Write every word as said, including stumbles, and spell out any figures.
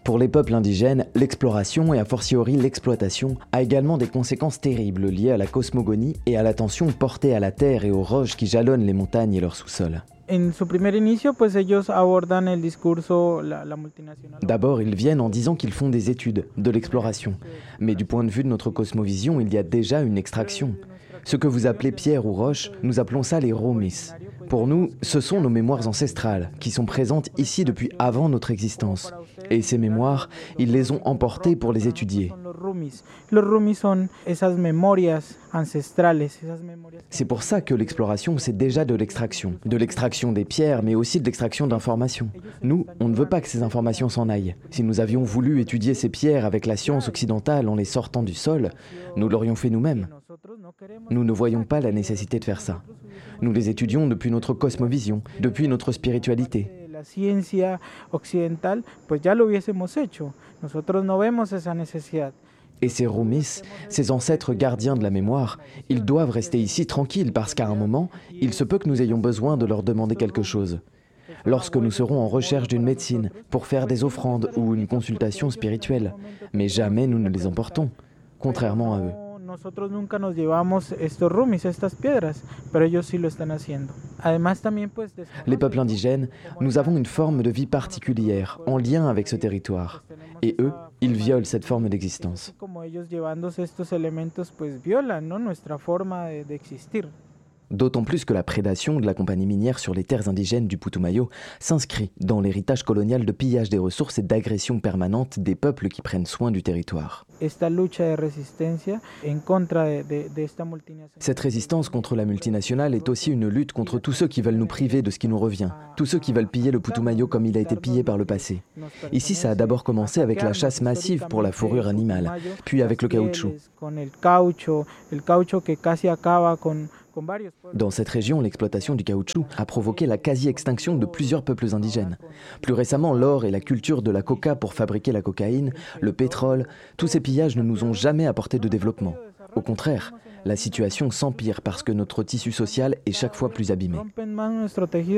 Pour les peuples indigènes, l'exploration et a fortiori l'exploitation a également des conséquences terribles liées à la cosmogonie et à l'attention portée à la terre et aux roches qui jalonnent les montagnes et leur sous-sol. En su primer inicio, pues ellos abordan el discurso, la, la multinacional. D'abord, ils viennent en disant qu'ils font des études, de l'exploration. Mais du point de vue de notre cosmovision, il y a déjà une extraction. Ce que vous appelez pierre ou roche, nous appelons ça les romis. Pour nous, ce sont nos mémoires ancestrales, qui sont présentes ici depuis avant notre existence. Et ces mémoires, ils les ont emportées pour les étudier. C'est pour ça que l'exploration, c'est déjà de l'extraction. De l'extraction des pierres, mais aussi de l'extraction d'informations. Nous, on ne veut pas que ces informations s'en aillent. Si nous avions voulu étudier ces pierres avec la science occidentale en les sortant du sol, nous l'aurions fait nous-mêmes. Nous ne voyons pas la nécessité de faire ça. Nous les étudions depuis notre cosmovision, depuis notre spiritualité. La ciencia occidental, pues ya lo hubiésemos hecho. Nosotros no vemos esa necesidad. Et ces romis, ces ancêtres gardiens de la mémoire, ils doivent rester ici tranquilles parce qu'à un moment, il se peut que nous ayons besoin de leur demander quelque chose. Lorsque nous serons en recherche d'une médecine, pour faire des offrandes ou une consultation spirituelle. Mais jamais nous ne les emportons, contrairement à eux. Nosotros nunca nos llevamos estos rumis, estas piedras, pero ellos sí lo están haciendo. Además también pues les peuples indigènes, nous avons une forme de vie particulière, en lien avec ce territoire. Et eux, ils violent cette forme d'existence. Como ellos llevándose estos elementos pues violan, ¿no? Nuestra forma de, de existir. D'autant plus que la prédation de la compagnie minière sur les terres indigènes du Putumayo s'inscrit dans l'héritage colonial de pillage des ressources et d'agression permanente des peuples qui prennent soin du territoire. Cette résistance contre la multinationale est aussi une lutte contre tous ceux qui veulent nous priver de ce qui nous revient, tous ceux qui veulent piller le Putumayo comme il a été pillé par le passé. Ici, ça a d'abord commencé avec la chasse massive pour la fourrure animale, puis avec le caoutchouc. Dans cette région, l'exploitation du caoutchouc a provoqué la quasi-extinction de plusieurs peuples indigènes. Plus récemment, l'or et la culture de la coca pour fabriquer la cocaïne, le pétrole, tous ces pillages ne nous ont jamais apporté de développement. Au contraire, la situation s'empire parce que notre tissu social est chaque fois plus abîmé.